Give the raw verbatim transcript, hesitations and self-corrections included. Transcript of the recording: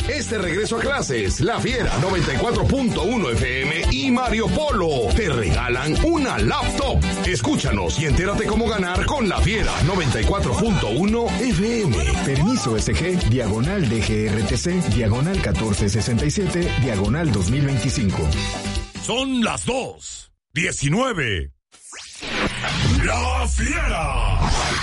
Este regreso a clases, La Fiera noventa y cuatro punto uno F M y Mario Polo te regalan una laptop. Escúchanos y entérate cómo ganar con La Fiera noventa y cuatro punto uno F M. Permiso S G, diagonal D G R T C, diagonal catorce sesenta y siete, diagonal dos mil veinticinco. Son las dos diecinueve. La Fiera.